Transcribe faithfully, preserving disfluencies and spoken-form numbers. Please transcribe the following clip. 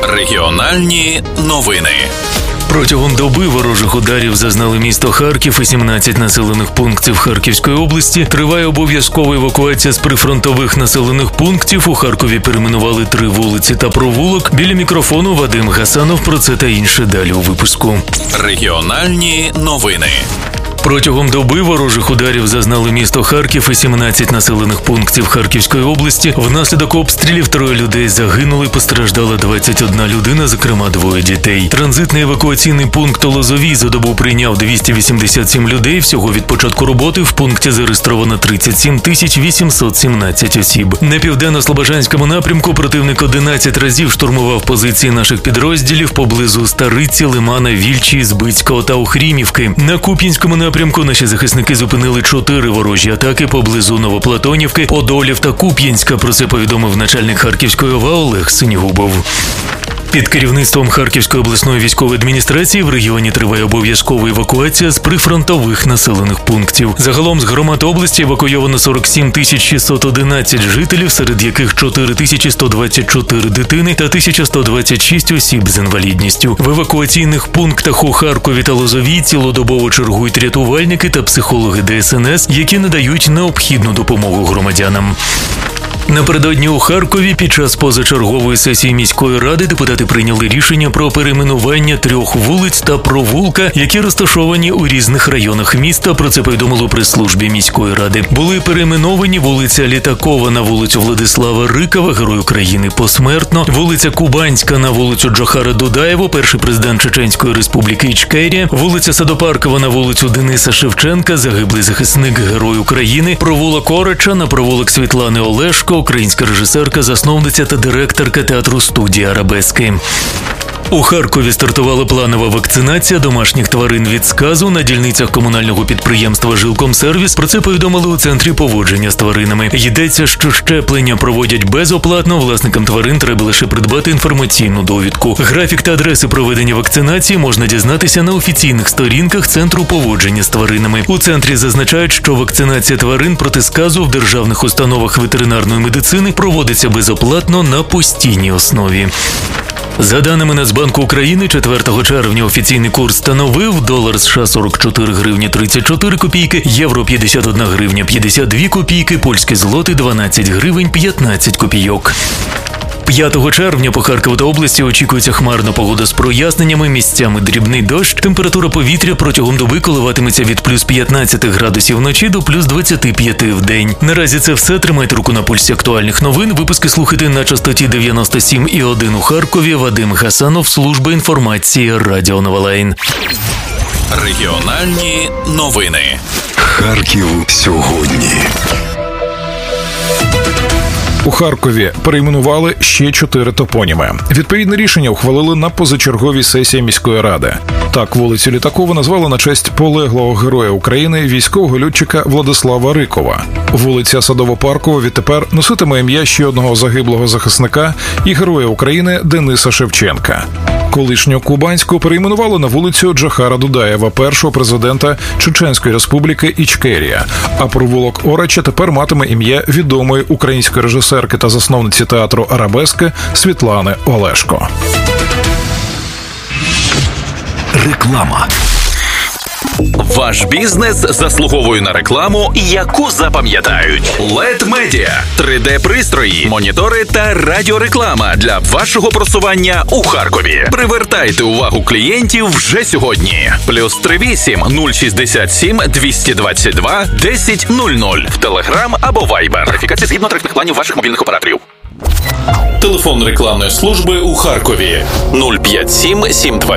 Регіональні новини. Протягом доби ворожих ударів зазнали місто Харків і сімнадцять населених пунктів Харківської області. Триває обов'язкова евакуація з прифронтових населених пунктів. У Харкові перейменували три вулиці та провулок. Біля мікрофону Вадим Гасанов. Про це та інше далі у випуску. Регіональні новини. Протягом доби ворожих ударів зазнали місто Харків і сімнадцять населених пунктів Харківської області. Внаслідок обстрілів троє людей загинули, постраждала двадцять одна людина, зокрема двоє дітей. Транзитний евакуаційний пункт Лозовий за добу прийняв двісті вісімдесят сім людей. Всього від початку роботи в пункті зареєстровано тридцять сім тисяч вісімсот сімнадцять осіб. На південно-слобожанському напрямку противник одинадцять разів штурмував позиції наших підрозділів поблизу Стариці, Лимана, Вільчі, Збицького та Охрімівки. На Куп'янському напрямку Напрямку наші захисники зупинили чотири ворожі атаки поблизу Новоплатонівки, Подолів та Куп'янська. Про це повідомив начальник Харківської ОВА Олег Синігубов. Під керівництвом Харківської обласної військової адміністрації в регіоні триває обов'язкова евакуація з прифронтових населених пунктів. Загалом з громад області евакуйовано сорок сім тисяч шістсот одинадцять жителів, серед яких чотири тисячі сто двадцять чотири дитини та тисяча сто двадцять шість осіб з інвалідністю. В евакуаційних пунктах у Харкові та Лозовій цілодобово чергують рятувальники та психологи Де Ес Ен Ес, які надають необхідну допомогу громадянам. Напередодні у Харкові під час позачергової сесії міської ради депутати прийняли рішення про перейменування трьох вулиць та провулка, які розташовані у різних районах міста. Про це повідомили у прес-службі міської ради. Були перейменовані вулиця Літакова на вулицю Владислава Рикова, Герой України посмертно, вулиця Кубанська на вулицю Джохара Дудаєва, перший президент Чеченської Республіки Ічкерія, вулиця Садопаркова на вулицю Дениса Шевченка, загиблий захисник Герой України, провулок Орача на провулок Світлани Олешко, українська режисерка, засновниця та директорка театру студії «Арабески». У Харкові стартувала планова вакцинація домашніх тварин від сказу на дільницях комунального підприємства «Жилкомсервіс». Про це повідомили у Центрі поводження з тваринами. Йдеться, що щеплення проводять безоплатно, власникам тварин треба лише придбати інформаційну довідку. Графік та адреси проведення вакцинації можна дізнатися на офіційних сторінках Центру поводження з тваринами. У центрі зазначають, що вакцинація тварин проти сказу в державних установах ветеринарної медицини проводиться безоплатно на постійній основі. За даними Нацбанку України, четвертого червня офіційний курс становив долар США сорок чотири гривні тридцять чотири копійки, євро п'ятдесят одна гривня п'ятдесят дві копійки, польський злотий дванадцять гривень п'ятнадцять копійок. п'ятого червня по Харкову та області очікується хмарна погода з проясненнями, місцями дрібний дощ. Температура повітря протягом доби коливатиметься від плюс п'ятнадцять градусів вночі до плюс двадцять п'ять в день. Наразі це все. Тримайте руку на пульсі актуальних новин. Випуски слухайте на частоті дев'яносто сім і один у Харкові. Вадим Гасанов, служба інформації Радіо Новолайн. Регіональні новини. Харків сьогодні. У Харкові перейменували ще чотири топоніми. Відповідне рішення ухвалили на позачерговій сесії міської ради. Так, вулицю Літакова назвали на честь полеглого Героя України військового льотчика Владислава Рикова. Вулиця Садово-Паркова відтепер носитиме ім'я ще одного загиблого захисника і Героя України Дениса Шевченка. Колишню Кубанську перейменували на вулицю Джохара Дудаєва, першого президента Чеченської Республіки Ічкерія. А провулок Орача тепер матиме ім'я відомої української режисерки та засновниці театру «Арабески» Світлани Олешко. Реклама. Ваш бізнес заслуговує на рекламу, яку запам'ятають. лед Медіа – три де-пристрої, монітори та радіореклама для вашого просування у Харкові. Привертайте увагу клієнтів вже сьогодні. Плюс три вісім нуль шістдесят сім двісті двадцять два десять нуль нуль в Телеграм або Вайбер. Верифікація згідно тарифних планів ваших мобільних операторів. Телефон рекламної служби у Харкові нуль п'ять сім сім два